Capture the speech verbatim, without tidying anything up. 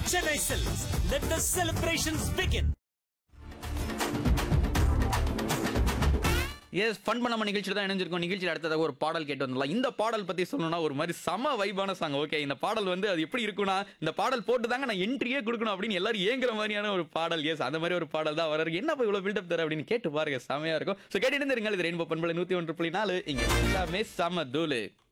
Chennai Silks. Let the celebrations begin. S fun பண்ண நிகழ்ச்சியில் தான் இணைஞ்சிருக்கோம். நிகழ்ச்சியில் அடுத்ததாக ஒரு பாடல் கேட்டு வந்துடலாம். இந்த பாடல் பற்றி சொல்லணும்னா ஒரு மாதிரி சம வைபான சாங். ஓகே, இந்த பாடல் வந்து அது எப்படி இருக்குன்னா, இந்த பாடல் போட்டு தாங்க நான் என்ட்ரியே கொடுக்கணும் அப்படின்னு எல்லாரும் ஏங்குற மாதிரியான ஒரு பாடல். எஸ், அந்த மாதிரி ஒரு பாடல் தான் வர. என்ன இவ்வளோ பில்டப் தர அப்படின்னு கேட்டு பாருங்க, செமையா இருக்கும். ஸோ கேட்டு இருந்துருங்க. இது ரெயின்போ பண்பலை நூற்றி ஒன்று புள்ளி நாலு. இங்கே எல்லாமே சம தூளு.